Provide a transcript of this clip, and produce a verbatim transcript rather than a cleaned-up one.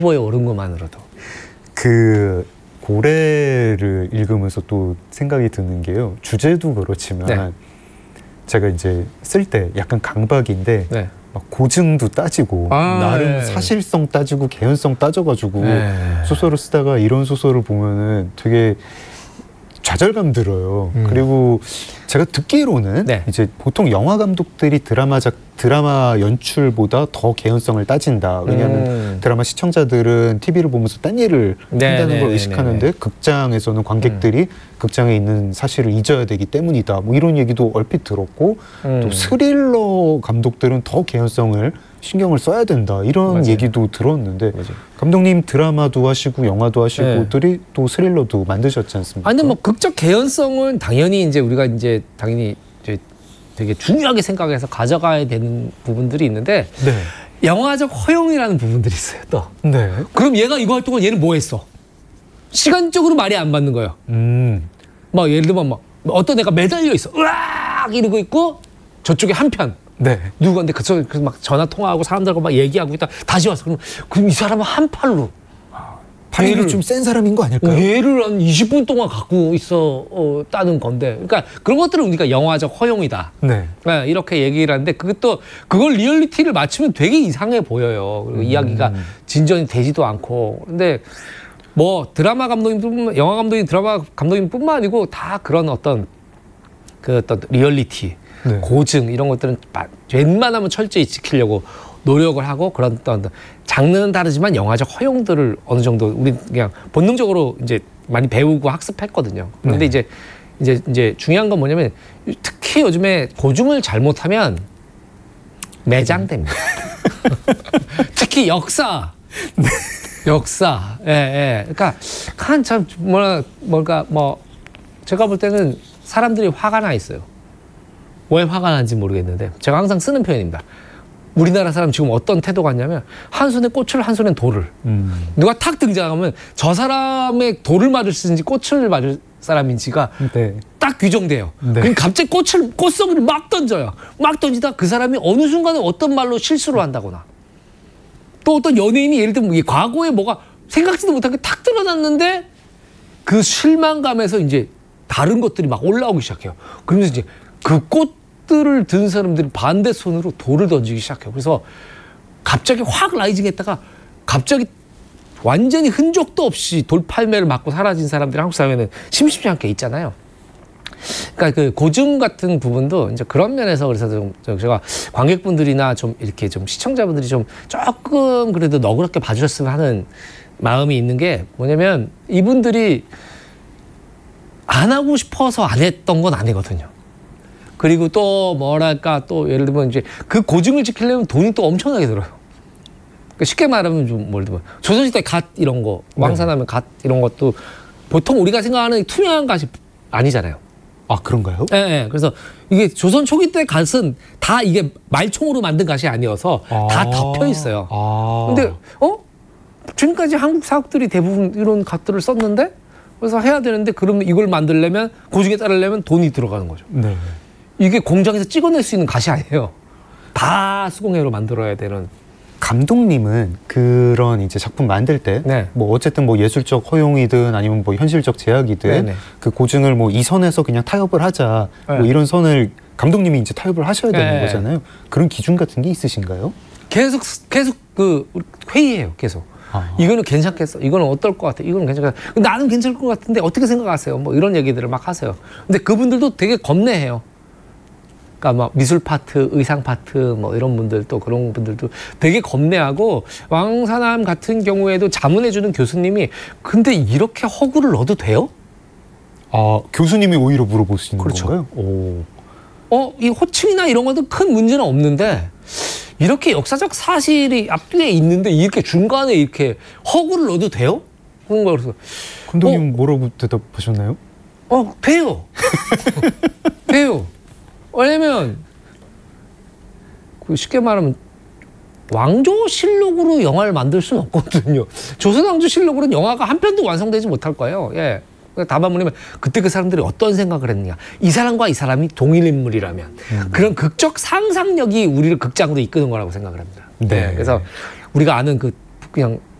후보에 오른 것만으로도. 그 고래를 읽으면서 또 생각이 드는 게요. 주제도 그렇지만 네. 제가 이제 쓸 때 약간 강박인데 네. 막 고증도 따지고 아, 나름 네. 사실성 따지고 개연성 따져가지고 네. 소설을 쓰다가 이런 소설을 보면은 되게 좌절감 들어요. 음. 그리고 제가 듣기로는 네. 이제 보통 영화 감독들이 드라마 작 드라마 연출보다 더 개연성을 따진다. 왜냐하면 음. 드라마 시청자들은 티비를 보면서 딴 일을 네, 한다는 네, 걸 의식하는데 네, 네. 극장에서는 관객들이 음. 극장에 있는 사실을 잊어야 되기 때문이다. 뭐 이런 얘기도 얼핏 들었고 음. 또 스릴러 감독들은 더 개연성을 신경을 써야 된다. 이런 맞아요. 얘기도 들었는데 맞아요. 감독님 드라마도 하시고 영화도 하시고 네. 또 스릴러도 만드셨지 않습니까? 아니 뭐 극적 개연성은 당연히 이제 우리가 이제 당연히 이제 되게 중요하게 생각해서 가져가야 되는 부분들이 있는데 네. 영화적 허용이라는 부분들이 있어요. 또. 네. 그럼 얘가 이거 할 동안 얘는 뭐 했어? 시간적으로 말이 안 맞는 거예요. 음. 막 예를 들면 막 어떤 애가 매달려 있어. 으악 이러고 있고 저쪽에 한 편. 네. 누구한테 그쪽 그래서 막 전화 통화하고 사람들하고 막 얘기하고 있다 다시 왔어. 그럼 그럼 이 사람은 한 팔로 팔이 좀 센 사람인 거 아닐까요? 얘를 한 이십 분 동안 갖고 있어 어, 따는 건데, 그러니까 그런 것들은 우리가 영화적 허용이다. 네. 네. 이렇게 얘기를 하는데 그것도 그걸 리얼리티를 맞추면 되게 이상해 보여요. 그리고 음. 이야기가 진전이 되지도 않고. 근데 뭐 드라마 감독님뿐만, 영화 감독님, 드라마 감독님뿐만 아니고 다 그런 어떤 그 어떤 리얼리티. 네. 고증 이런 것들은 웬만하면 철저히 지키려고 노력을 하고 그런 어떤 장르는 다르지만 영화적 허용들을 어느 정도 우리 그냥 본능적으로 이제 많이 배우고 학습했거든요. 그런데 네. 이제 이제 이제 중요한 건 뭐냐면 특히 요즘에 고증을 잘못하면 매장됩니다. 특히 역사, 네. 역사, 예, 예. 그러니까 한참 뭐라 뭘까 뭐 제가 볼 때는 사람들이 화가 나 있어요. 왜 화가 나는지 모르겠는데 제가 항상 쓰는 표현입니다. 우리나라 사람 지금 어떤 태도가 있냐면 한 손에 꽃을 한 손에 돌을. 음. 누가 탁 등장하면 저 사람의 돌을 맞을 쓰는지 꽃을 맞을 사람인지가 네. 딱 규정돼요. 네. 그럼 갑자기 꽃을 꽃송이를 막 던져요. 막 던지다 그 사람이 어느 순간에 어떤 말로 실수를 한다거나 또 어떤 연예인이 예를 들면 과거에 뭐가 생각지도 못한 게 탁 드러났는데 그 실망감에서 이제 다른 것들이 막 올라오기 시작해요. 그러면서 이제 그 꽃들을 든 사람들이 반대 손으로 돌을 던지기 시작해요. 그래서 갑자기 확 라이징했다가 갑자기 완전히 흔적도 없이 돌팔매를 맞고 사라진 사람들이 한국 사회에는 심심치 않게 있잖아요. 그러니까 그 고증 같은 부분도 이제 그런 면에서 그래서 좀 제가 관객분들이나 좀 이렇게 좀 시청자분들이 좀 조금 그래도 너그럽게 봐주셨으면 하는 마음이 있는 게 뭐냐면 이분들이 안 하고 싶어서 안 했던 건 아니거든요. 그리고 또 뭐랄까 또 예를 들면 이제 그 고증을 지키려면 돈이 또 엄청나게 들어요. 그러니까 쉽게 말하면 좀 뭘 들면 조선시대 갓 이런 거 왕산하면 갓 이런 것도 보통 우리가 생각하는 투명한 갓이 아니잖아요. 아 그런가요? 네, 네. 그래서 이게 조선 초기 때 갓은 다 이게 말총으로 만든 갓이 아니어서 아~ 다 덮여 있어요. 아~ 근데 어 지금까지 한국 사학들이 대부분 이런 갓들을 썼는데 그래서 해야 되는데 그러면 이걸 만들려면 고증에 따르려면 돈이 들어가는 거죠. 네. 이게 공장에서 찍어낼 수 있는 갓이 아니에요. 다 수공예로 만들어야 되는. 감독님은 그런 이제 작품 만들 때 뭐 네. 어쨌든 뭐 예술적 허용이든 아니면 뭐 현실적 제약이든 네네. 그 고증을 뭐 이 선에서 그냥 타협을 하자 네. 뭐 이런 선을 감독님이 이제 타협을 하셔야 되는 네. 거잖아요. 그런 기준 같은 게 있으신가요? 계속 계속 그 회의해요. 계속. 아. 이거는 괜찮겠어. 이거는 어떨 것 같아. 이거는 괜찮겠어. 나는 괜찮을 것 같은데 어떻게 생각하세요? 뭐 이런 얘기들을 막 하세요. 근데 그분들도 되게 겁내해요. 그러니까 막 미술 파트, 의상 파트 뭐 이런 분들도 그런 분들도 되게 겁내하고 왕산암 같은 경우에도 자문해주는 교수님이 근데 이렇게 허구를 넣어도 돼요? 아 교수님이 오히려 물어보시는 그렇죠. 건가요? 오. 어, 이 호칭이나 이런 것도 큰 문제는 없는데 이렇게 역사적 사실이 앞뒤에 있는데 이렇게 중간에 이렇게 허구를 넣어도 돼요? 그런 거 그래서 감독님 어, 뭐라고 대답하셨나요? 어 돼요. 돼요. 왜냐면 그 쉽게 말하면 왕조실록으로 영화를 만들 수는 없거든요. 조선왕조실록으로는 영화가 한 편도 완성되지 못할 거예요. 예. 다만 뭐냐면 그때 그 사람들이 어떤 생각을 했느냐. 이 사람과 이 사람이 동일 인물이라면 음. 그런 극적 상상력이 우리를 극장으로 이끄는 거라고 생각을 합니다. 네. 네. 그래서 우리가 아는 그 그냥